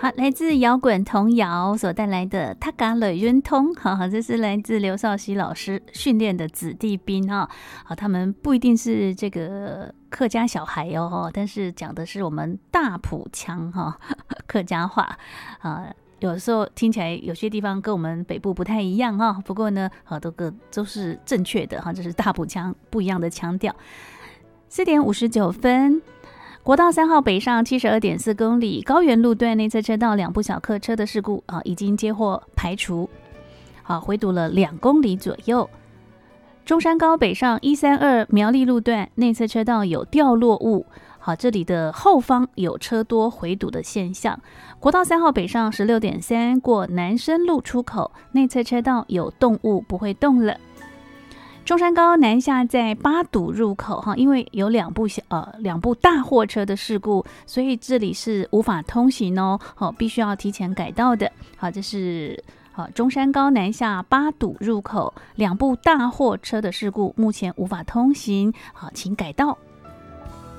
好，来自摇滚童谣所带来的《他嘎了晕通》，好，这是来自刘少熙老师训练的子弟兵哈。好，他们不一定是这个客家小孩哦，但是讲的是我们大埔腔哈，客家话啊。有时候听起来有些地方跟我们北部不太一样哈，不过呢，都是正确的哈，这是大埔腔不一样的腔调。4点59分。国道3号北上72.4公里，高原路段内侧车道2部小客车的事故已经接获排除，回堵了2公里左右。中山高北上132苗栗路段内侧车道有掉落物，这里的后方有车多回堵的现象。国道3号北上16.3过南深路出口内侧车道有动物不会动了。中山高南下在八堵入口因为有两部大货车的事故，所以这里是无法通行必须要提前改道的。这是中山高南下八堵入口2部大货车的事故，目前无法通行，请改道。